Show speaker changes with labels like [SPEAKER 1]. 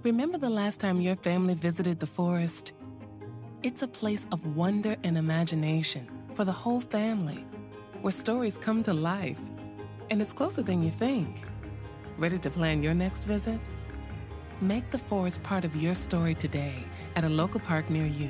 [SPEAKER 1] Remember the last time your family visited the forest? It's a place of wonder and imagination for the whole family, where stories come to life. And it's closer than you think. Ready to plan your next visit? Make the forest part of your story today at a local park near you.